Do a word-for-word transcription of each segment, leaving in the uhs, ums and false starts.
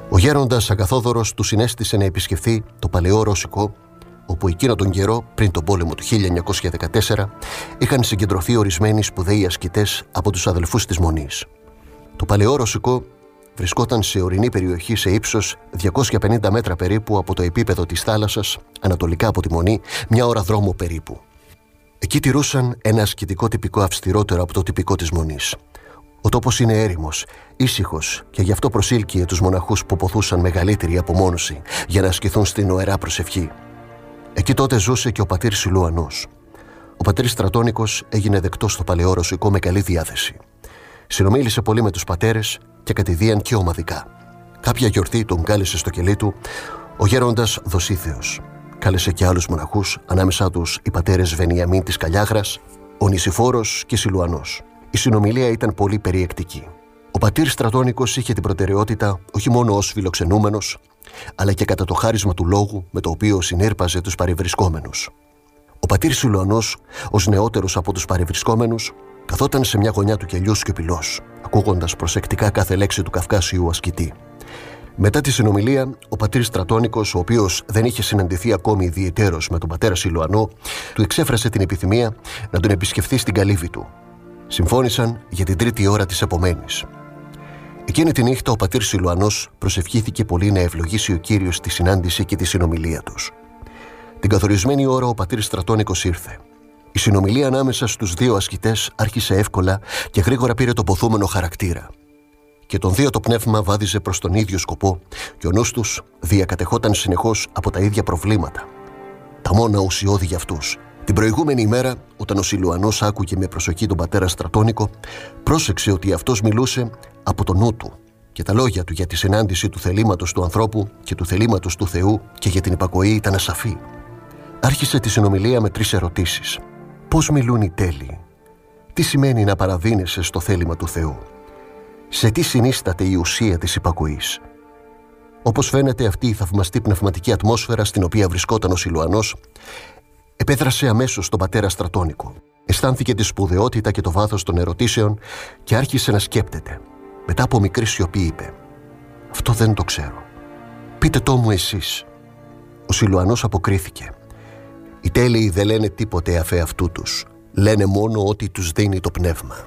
Ο γέροντας Αγαθόδωρος του συνέστησε να επισκεφθεί το παλαιό Ρώσικο, όπου εκείνο τον καιρό, πριν τον πόλεμο του χίλια εννιακόσια δεκατέσσερα, είχαν συγκεντρωθεί ορισμένοι σπουδαίοι ασκητές από τους αδελφούς της Μονής. Το παλαιό Ρωσικό βρισκόταν σε ορεινή περιοχή σε ύψος διακόσια πενήντα μέτρα περίπου από το επίπεδο της θάλασσας, ανατολικά από τη Μονή, μια ώρα δρόμο περίπου. Εκεί τηρούσαν ένα ασκητικό τυπικό αυστηρότερο από το τυπικό της Μονής. Ο τόπος είναι έρημος, ήσυχος και γι' αυτό προσήλκυε τους μοναχούς που ποθούσαν μεγαλύτερη απομόνωση για να ασκηθούν στην οερά προσευχή. Εκεί τότε ζούσε και ο πατήρ Σιλουανός. Ο πατήρ Στρατώνικος έγινε δεκτός στο παλαιό Ρωσικό με καλή διάθεση. Συνομίλησε πολύ με τους πατέρες και κατηδίαν και ομαδικά. Κάποια γιορτή τον κάλεσε στο κελί του ο γέροντας Δοσίθεος. Κάλεσε και άλλους μοναχούς, ανάμεσά τους οι πατέρες Βενιαμίν της Καλιάγρας, ο Νησιφόρος και Σιλουανός. Η συνομιλία ήταν πολύ περιεκτική. Ο πατήρ Στρατώνικος είχε την προτεραιότητα όχι μόνο ως φιλοξενούμενος, αλλά και κατά το χάρισμα του λόγου με το οποίο συνέρπαζε τους παρευρισκόμενους. Ο πατήρ Σιλουανός, ως νεότερος από τους παρευρισκόμενους, καθόταν σε μια γωνιά του κελιού σιωπηλός, ακούγοντας προσεκτικά κάθε λέξη του Καυκάσιου ασκητή. Μετά τη συνομιλία, ο πατήρ Στρατώνικος, ο οποίος δεν είχε συναντηθεί ακόμη ιδιαιτέρως με τον πατέρα Σιλουανό, του εξέφρασε την επιθυμία να τον επισκεφθεί στην καλύβη του. Συμφώνησαν για την τρίτη ώρα της επομένης. Εκείνη τη νύχτα ο πατήρ Σιλουανός προσευχήθηκε πολύ να ευλογήσει ο Κύριος τη συνάντηση και τη συνομιλία τους. Την καθορισμένη ώρα ο πατήρ Στρατώνικος ήρθε. Η συνομιλία ανάμεσα στους δύο ασκητές άρχισε εύκολα και γρήγορα πήρε το ποθούμενο χαρακτήρα. Και τον δύο το πνεύμα βάδιζε προς τον ίδιο σκοπό και ο νους τους διακατεχόταν συνεχώς από τα ίδια προβλήματα. Τα μόνα ουσιώδη για αυτούς. Την προηγούμενη ημέρα, όταν ο Σιλουανός άκουγε με προσοχή τον πατέρα Στρατώνικο, πρόσεξε ότι αυτός μιλούσε από το νου του και τα λόγια του για τη συνάντηση του θελήματος του ανθρώπου και του θελήματος του Θεού και για την υπακοή ήταν ασαφή. Άρχισε τη συνομιλία με τρεις ερωτήσεις. Πώς μιλούν οι τέλειοι? Τι σημαίνει να παραδίνεσαι στο θέλημα του Θεού? Σε τι συνίσταται η ουσία της υπακοής? Όπως φαίνεται, αυτή η θαυμαστή πνευματική ατμόσφαιρα στην οποία βρισκόταν ο Σιλουανός επέδρασε αμέσως στον πατέρα Στρατώνικο. Αισθάνθηκε τη σπουδαιότητα και το βάθος των ερωτήσεων και άρχισε να σκέπτεται. Μετά από μικρή σιωπή είπε: «Αυτό δεν το ξέρω. Πείτε το μου εσείς». Ο Σιλουανός αποκρίθηκε: «Οι τέλειοι δεν λένε τίποτε αφ' αυτού τους. Λένε μόνο ότι τους δίνει το πνεύμα».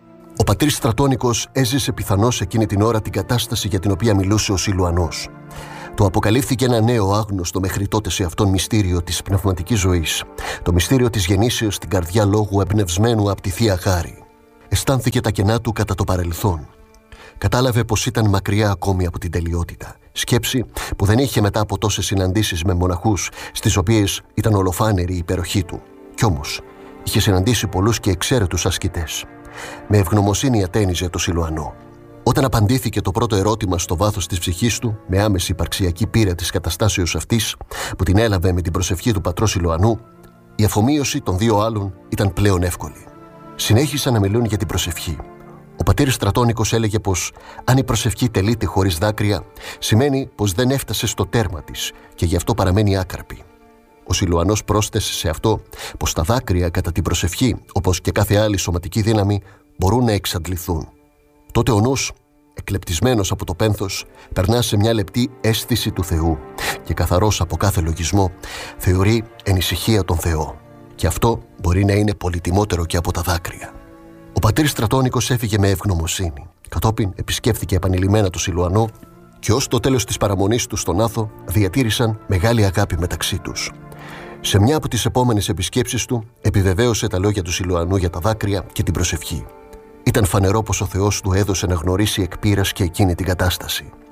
Ο πατήρ Στρατώνικος έζησε πιθανώς εκείνη την ώρα την κατάσταση για την οποία μιλούσε ο Σιλουανός. Του αποκαλύφθηκε ένα νέο άγνωστο μέχρι τότε σε αυτόν μυστήριο της πνευματικής ζωής, το μυστήριο της γεννήσεως στην καρδιά λόγου εμπνευσμένου από τη Θεία Χάρη. Αισθάνθηκε τα κενά του κατά το παρελθόν. Κατάλαβε πως ήταν μακριά ακόμη από την τελειότητα, σκέψη που δεν είχε μετά από τόσες συναντήσεις με μοναχούς, στις οποίες ήταν ολοφάνερη η υπεροχή του. Κι όμως είχε συναντήσει πολλούς και εξαίρετους ασκητές. Με ευγνωμοσύνη ατένιζε το Σιλουανό. Όταν απαντήθηκε το πρώτο ερώτημα στο βάθος της ψυχής του, με άμεση υπαρξιακή πείρα της καταστάσεως αυτής, που την έλαβε με την προσευχή του πατρός Σιλουανού, η αφομοίωση των δύο άλλων ήταν πλέον εύκολη. Συνέχισαν να μιλούν για την προσευχή. Ο πατήρ Στρατώνικος έλεγε πως αν η προσευχή τελείται χωρίς δάκρυα, σημαίνει πως δεν έφτασε στο τέρμα της και γι' αυτό παραμένει άκαρπη. Ο Σιλουανός πρόσθεσε σε αυτό πως τα δάκρυα κατά την προσευχή, όπως και κάθε άλλη σωματική δύναμη, μπορούν να εξαντληθούν. Τότε ο νους, εκλεπτισμένος από το πένθος, περνά σε μια λεπτή αίσθηση του Θεού και καθαρός από κάθε λογισμό θεωρεί ενησυχία τον Θεό. Και αυτό μπορεί να είναι πολυτιμότερο και από τα δάκρυα. Ο πατήρ Στρατώνικος έφυγε με ευγνωμοσύνη. Κατόπιν επισκέφθηκε επανειλημμένα το Σιλουανό και ως το τέλος της παραμονής του στον Άθο διατήρησαν μεγάλη αγάπη μεταξύ τους. Σε μια από τις επόμενες επισκέψεις του επιβεβαίωσε τα λόγια του Σιλουανού για τα δάκρυα και την προσευχή. Ήταν φανερό πως ο Θεός του έδωσε να γνωρίσει εκ πείρας και εκείνη την κατάσταση.